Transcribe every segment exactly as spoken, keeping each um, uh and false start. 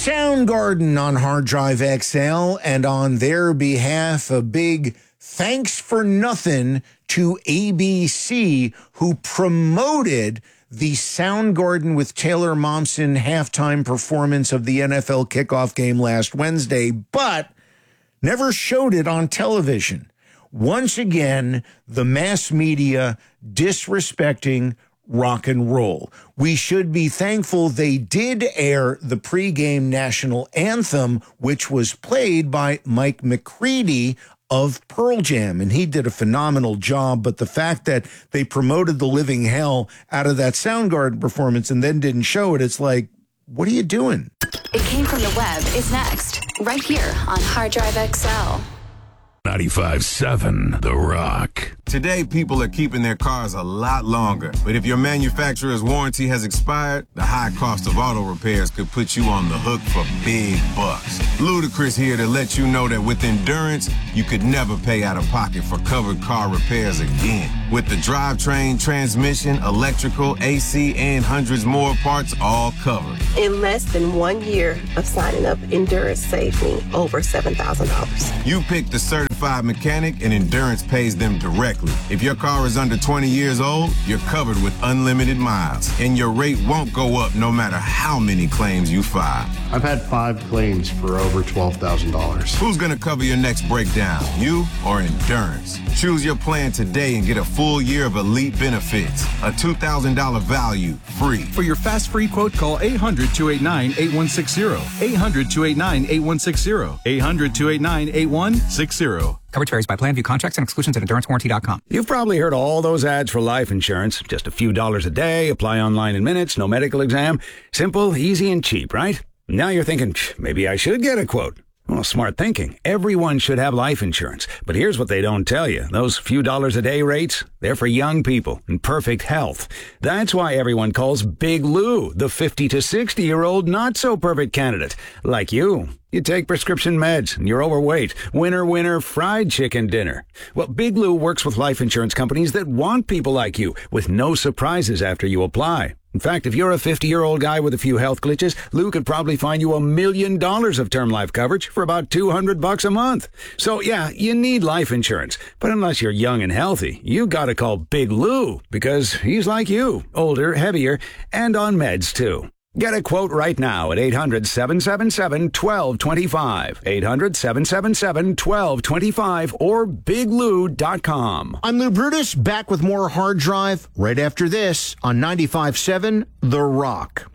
Soundgarden on Hard Drive X L, and on their behalf, a big thanks for nothing to A B C, who promoted the Soundgarden with Taylor Momsen halftime performance of the N F L kickoff game last Wednesday, but never showed it on television. Once again, the mass media disrespecting rock and roll. We should be thankful they did air the pregame national anthem, which was played by Mike McCready of Pearl Jam, and he did a phenomenal job. But the fact that they promoted the living hell out of that Soundgarden performance and then didn't show it, it's like, what are you doing? It Came From the Web is next, right here on Hard Drive X L. ninety-five seven The Rock. Today, people are keeping their cars a lot longer. But if your manufacturer's warranty has expired, the high cost of auto repairs could put you on the hook for big bucks. Ludacris here to let you know that with Endurance, you could never pay out of pocket for covered car repairs again. With the drivetrain, transmission, electrical, A C, and hundreds more parts all covered. In less than one year of signing up, Endurance saved me over seven thousand dollars. You pick the certified mechanic, and Endurance pays them directly. If your car is under twenty years old, you're covered with unlimited miles, and your rate won't go up no matter how many claims you file. I've had five claims for over twelve thousand dollars. Who's going to cover your next breakdown, you or Endurance? Choose your plan today and get a full year of elite benefits. A two thousand dollars value, free. For your fast free quote, call eight hundred, two eight nine, eight one six zero. eight hundred, two eight nine, eight one six zero. eight hundred, two eight nine, eight one six zero. Coverage varies by plan. View contracts and exclusions at endurance warranty dot com. You've probably heard all those ads for life insurance. Just a few dollars a day, apply online in minutes, no medical exam. Simple, easy, and cheap, right? Now you're thinking, maybe I should get a quote. Well, smart thinking. Everyone should have life insurance. But here's what they don't tell you. Those few dollars a day rates, they're for young people in perfect health. That's why everyone calls Big Lou the fifty to sixty-year-old not-so-perfect candidate. Like you. You take prescription meds, and you're overweight. Winner, winner, fried chicken dinner. Well, Big Lou works with life insurance companies that want people like you, with no surprises after you apply. In fact, if you're a fifty-year-old guy with a few health glitches, Lou could probably find you a million dollars of term life coverage for about two hundred bucks a month. So, yeah, you need life insurance. But unless you're young and healthy, you gotta call Big Lou, because he's like you, older, heavier, and on meds, too. Get a quote right now at eight hundred, seven seven seven, one two two five. eight hundred, seven seven seven, one two two five or big lou dot com. I'm Lou Brutus, back with more Hard Drive right after this on ninety-five seven The Rock.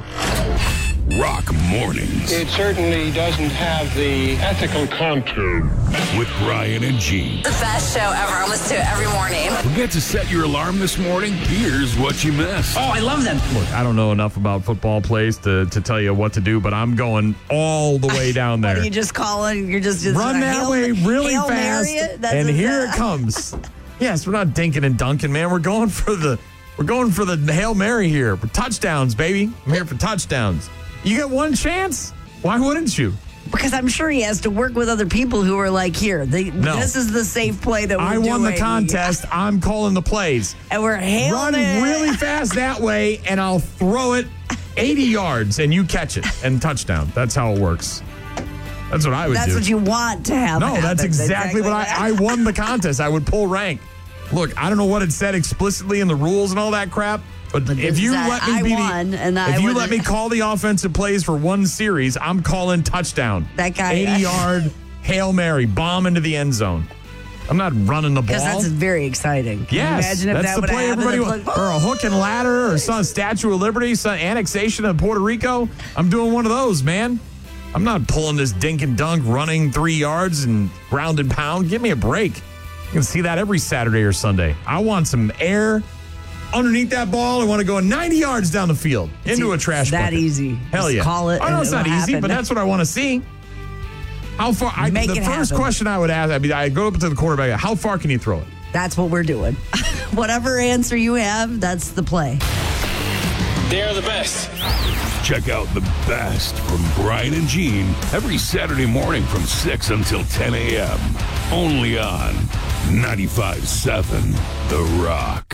Rock Mornings. It certainly doesn't have the ethical contour. With Brian and Gene. The best show ever. I listen to it every morning. Forget to set your alarm this morning? Here's what you missed. Oh, I love them. Look, I don't know enough about football plays to, to tell you what to do, but I'm going all the way down there. What, are you just calling? You're just, just run that Hail, way really Hail fast, it? and here it comes. Yes, we're not dinking and dunking, man. We're going for the we're going for the Hail Mary here. We're touchdowns, baby. I'm here for touchdowns. You get one chance. Why wouldn't you? Because I'm sure he has to work with other people who are like, here, they, no. this is the safe play that we're I doing. won the contest. I'm calling the plays. And we're hailing Run it. really fast that way, and I'll throw it eighty yards, and you catch it, and touchdown. That's how it works. That's what I would that's do. That's what you want to have No, happen. that's exactly, exactly what I, I won the contest. I would pull rank. Look, I don't know what it said explicitly in the rules and all that crap, but, but if you let me I be won, the, and I if you would, let me call the offensive plays for one series, I'm calling touchdown. That guy, eighty-yard Hail Mary, bomb into the end zone. I'm not running the ball. Because that's very exciting. Can yes, you imagine if that's that the would play happen? everybody wants. Or a hook and ladder, or some Statue of Liberty, some annexation of Puerto Rico. I'm doing one of those, man. I'm not pulling this dink and dunk, running three yards and ground and pound. Give me a break. You can see that every Saturday or Sunday. I want some air underneath that ball. I want to go ninety yards down the field into See, a trash it's that bucket. easy. Hell Just yeah. call it. I know and it's not it'll easy, happen. but that's what I want to see. How far? I, Make the it first happen. question I would ask, I mean, I go up to the quarterback. How far can you throw it? That's what we're doing. Whatever answer you have, that's the play. They're the best. Check out the best from Brian and Gene every Saturday morning from six until ten a.m. Only on ninety-five seven The Rock.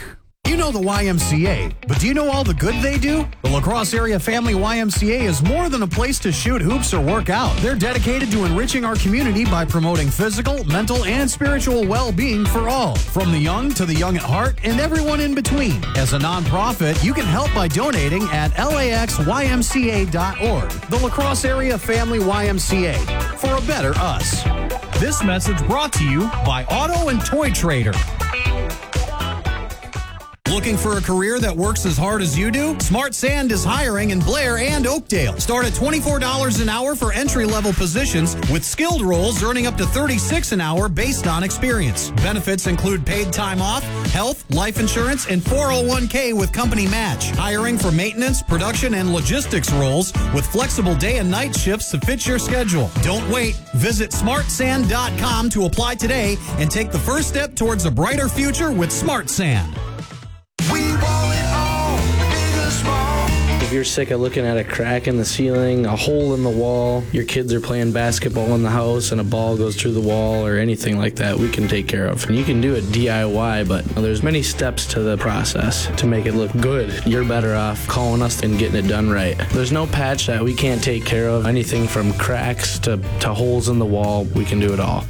You know the Y M C A, but do you know all the good they do? The La Crosse Area Family Y M C A is more than a place to shoot hoops or work out. They're dedicated to enriching our community by promoting physical, mental, and spiritual well-being for all, from the young to the young at heart and everyone in between. As a nonprofit, you can help by donating at L A X Y M C A dot org. The La Crosse Area Family Y M C A, for a better us. This message brought to you by Auto and Toy Trader. Looking for a career that works as hard as you do? Smart Sand is hiring in Blair and Oakdale. Start at twenty-four dollars an hour for entry-level positions, with skilled roles earning up to thirty-six dollars an hour based on experience. Benefits include paid time off, health, life insurance, and four oh one k with company match. Hiring for maintenance, production, and logistics roles with flexible day and night shifts to fit your schedule. Don't wait. Visit smart sand dot com to apply today and take the first step towards a brighter future with Smart Sand. If you're sick of looking at a crack in the ceiling, a hole in the wall, your kids are playing basketball in the house and a ball goes through the wall or anything like that, we can take care of. And you can do it D I Y, but there's many steps to the process to make it look good. You're better off calling us and getting it done right. There's no patch that we can't take care of. Anything from cracks to, to holes in the wall, we can do it all.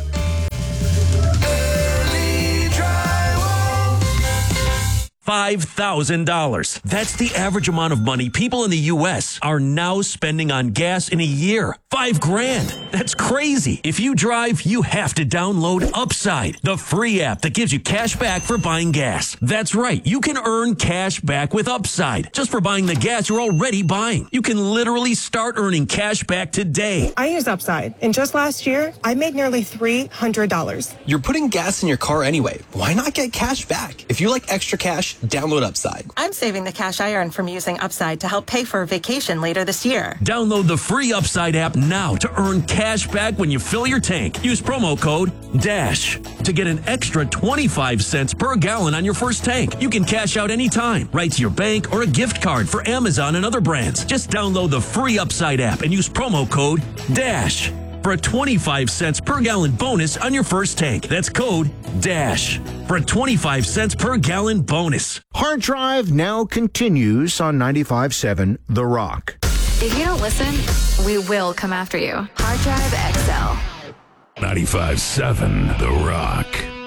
five thousand dollars. That's the average amount of money people in the U S are now spending on gas in a year. Five grand. That's crazy. If you drive, you have to download Upside, the free app that gives you cash back for buying gas. That's right. You can earn cash back with Upside just for buying the gas you're already buying. You can literally start earning cash back today. I use Upside, and just last year, I made nearly three hundred dollars. You're putting gas in your car anyway. Why not get cash back? If you like extra cash, download Upside. I'm saving the cash I earn from using Upside to help pay for a vacation later this year. Download the free Upside app now to earn cash back when you fill your tank. Use promo code DASH to get an extra twenty-five cents per gallon on your first tank. You can cash out anytime, right to your bank or a gift card for Amazon and other brands. Just download the free Upside app and use promo code DASH for a twenty-five cents per gallon bonus on your first tank. That's code DASH for a twenty-five cents per gallon bonus. Hard Drive now continues on ninety-five point seven The Rock. If you don't listen, we will come after you. Hard Drive X L. ninety-five point seven The Rock.